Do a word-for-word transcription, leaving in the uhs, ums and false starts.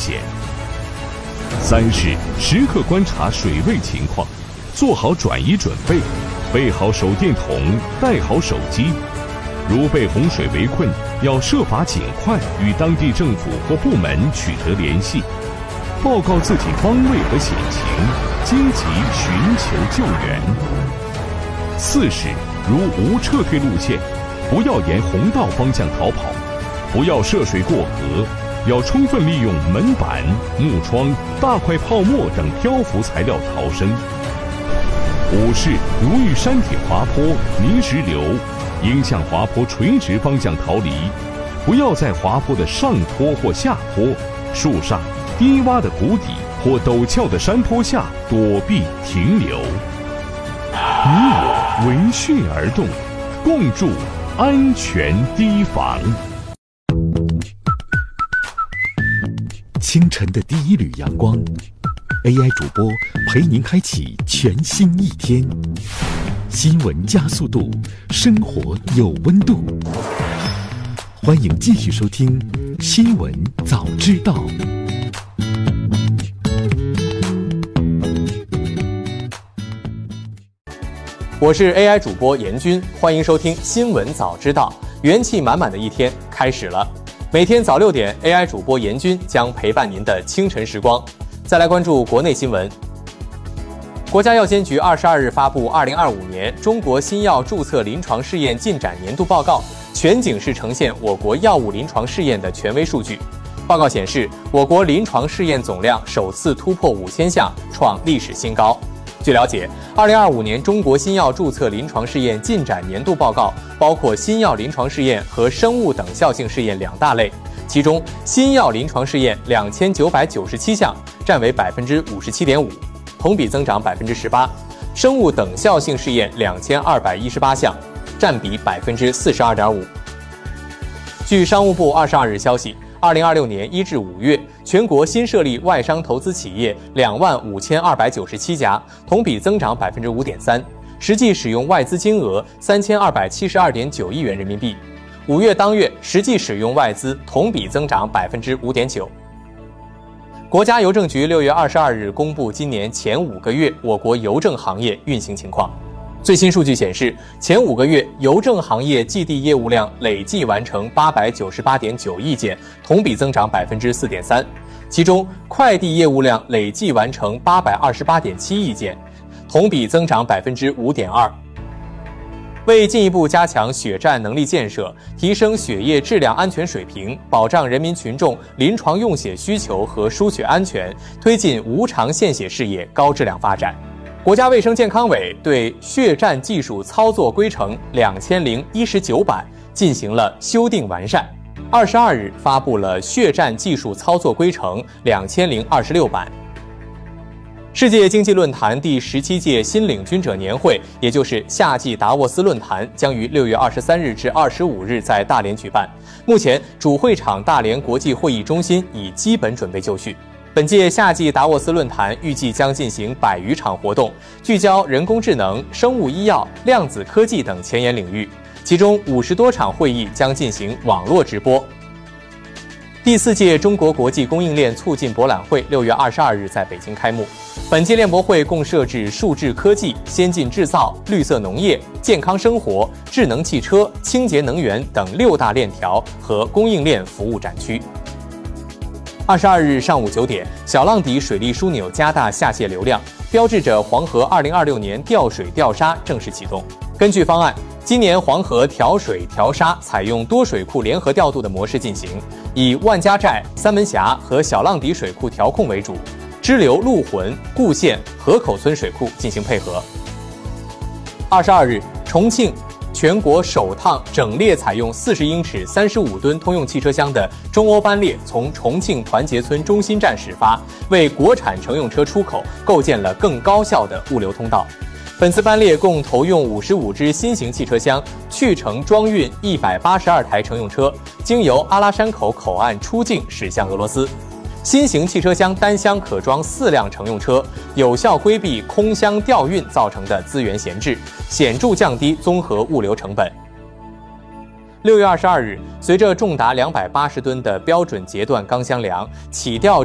险。三是时刻观察水位情况，做好转移准备，备好手电筒，带好手机。如被洪水围困，要设法尽快与当地政府或部门取得联系，报告自己方位和险情，积极寻求救援。四是如无撤退路线，不要沿洪道方向逃跑，不要涉水过河，要充分利用门板、木窗、大块泡沫等漂浮材料逃生。五是如遇山体滑坡、泥石流，应向滑坡垂直方向逃离，不要在滑坡的上坡或下坡、树上、低洼的谷底或陡峭的山坡下躲避停留。你我闻讯而动，共筑安全堤防。 清晨的第一缕阳光 ，A I 主播陪您开启全新一天。新闻加速度，生活有温度。欢迎继续收听《新闻早知道》。 我是 A I 主播严军，欢迎收听《新闻早知道》。元气满满的一天开始了。每天早六点 ，A I 主播严军将陪伴您的清晨时光。再来关注国内新闻。国家药监局二十二日发布二零二五年中国新药注册临床试验进展年度报告，全景式呈现我国药物临床试验的权威数据。报告显示，我国临床试验总量首次突破五千项，创历史新高。据了解，二零二五年中国新药注册临床试验进展年度报告包括新药临床试验和生物等效性试验两大类，其中新药临床试验两千九百九十七项，占为百分之五十七点五，同比增长百分之十八；生物等效性试验两千二百一十八项，占比百分之四十二点五。据商务部二十二日消息，二零二六年一至五月，全国新设立外商投资企业两万五千二百九十七家，同比增长百分之五点三，实际使用外资金额三千二百七十二点九亿元人民币。五月当月实际使用外资同比增长百分之五点九。国家邮政局六月二十二日公布今年前五个月我国邮政行业运行情况。最新数据显示，前五个月邮政行业寄递业务量累计完成八百九十八点九亿件，同比增长百分之四点三。其中，快递业务量累计完成八百二十八点七亿件，同比增长百分之五点二。为进一步加强血站能力建设，提升血液质量安全水平，保障人民群众临床用血需求和输血安全，推进无偿献血事业高质量发展，国家卫生健康委对血站技术操作规程两千零一十九版进行了修订完善，二十二日发布了血站技术操作规程两千零二十六版。世界经济论坛第十七届新领军者年会，也就是夏季达沃斯论坛，将于六月二十三日至二十五日在大连举办。目前，主会场大连国际会议中心已基本准备就绪。本届夏季达沃斯论坛预计将进行百余场活动，聚焦人工智能、生物医药、量子科技等前沿领域，其中五十多场会议将进行网络直播。第四届中国国际供应链促进博览会六月二十二日在北京开幕。本届链博会共设置数字科技、先进制造、绿色农业、健康生活、智能汽车、清洁能源等六大链条和供应链服务展区。二十二日上午九点，小浪底水利枢纽加大下泄流量，标志着黄河二零二六年调水调沙正式启动。根据方案，今年黄河调水调沙采用多水库联合调度的模式进行，以万家寨、三门峡和小浪底水库调控为主，支流陆浑、固县、河口村水库进行配合。二十二日，重庆全国首趟整列采用四十英尺、三十五吨通用汽车厢的中欧班列从重庆团结村中心站始发，为国产乘用车出口构建了更高效的物流通道。本次班列共投用五十五只新型汽车厢，去程装运一百八十二台乘用车，经由阿拉山口口岸出境驶向俄罗斯。新型汽车厢单厢可装四辆乘用车，有效规避空箱调运造成的资源闲置，显著降低综合物流成本。六月二十二日，随着重达两百八十吨的标准截段钢箱梁起吊